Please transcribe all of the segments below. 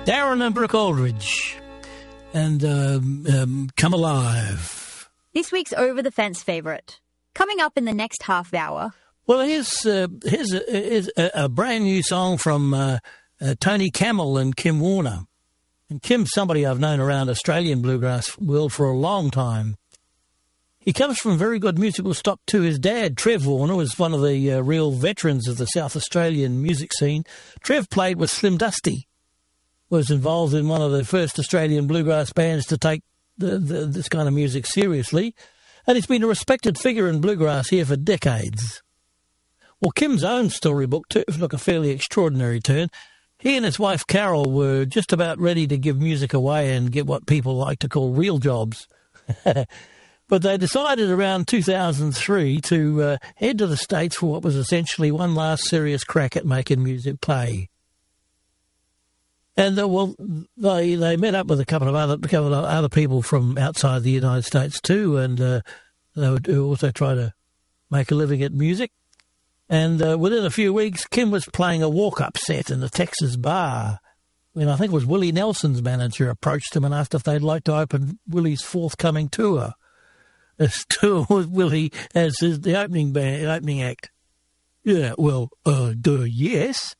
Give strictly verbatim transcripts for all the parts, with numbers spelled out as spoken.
Darren and Brooke Aldridge, and um, um, Come Alive. This week's Over the Fence favourite. Coming up in the next half hour. Well, here's, uh, here's, a, here's a, a brand new song from uh, uh, Tony Camel and Kim Warner. And Kim's somebody I've known around Australian bluegrass world for a long time. He comes from very good musical stock too. His dad, Trev Warner, was one of the uh, real veterans of the South Australian music scene. Trev played with Slim Dusty, was involved in one of the first Australian bluegrass bands to take the, the, this kind of music seriously, and he's been a respected figure in bluegrass here for decades. Well, Kim's own storybook took a fairly extraordinary turn. He and his wife Carol were just about ready to give music away and get what people like to call real jobs. But they decided around two thousand three to uh, head to the States for what was essentially one last serious crack at making music play. And, uh, well, they they met up with a couple of other a couple of other people from outside the United States too, and uh, they would also try to make a living at music. And uh, within a few weeks, Kim was playing a walk-up set in a Texas bar when I think it was Willie Nelson's manager approached him and asked if they'd like to open Willie's forthcoming tour. This tour with Willie as his, the opening band, opening act. Yeah, well, uh, duh, yes.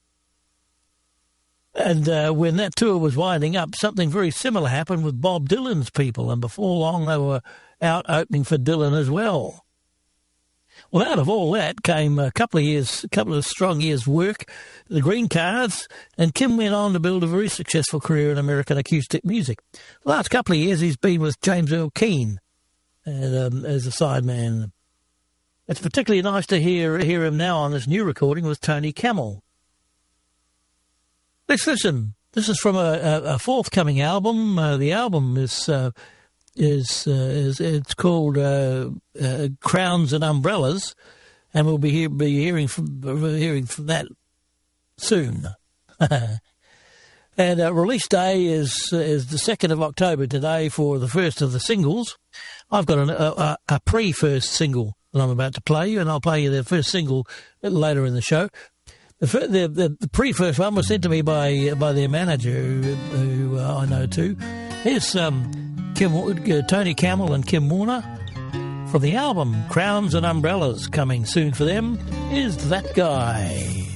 And uh, when that tour was winding up, something very similar happened with Bob Dylan's people, and before long they were out opening for Dylan as well. Well, out of all that came a couple of years, a couple of strong years' work, the green cards, and Kim went on to build a very successful career in American acoustic music. The last couple of years he's been with James Earl Keen and, um, as a sideman. It's particularly nice to hear hear him now on this new recording with Tony Camel. Let's listen. This is from a, a, a forthcoming album. Uh, the album is uh, is, uh, is it's called uh, uh, Crowns and Umbrellas, and we'll be hear, be hearing from hearing from that soon. And uh, release day is uh, is the second of October today for the first of the singles. I've got an, a, a pre-first single that I'm about to play you, and I'll play you the first single a little later in the show. The, the, the, the pre-first one was sent to me by by their manager, who, who uh, I know too. Here's um, Kim, uh, Tony Camel and Kim Warner from the album Crowns and Umbrellas. Coming soon for them is That Guy.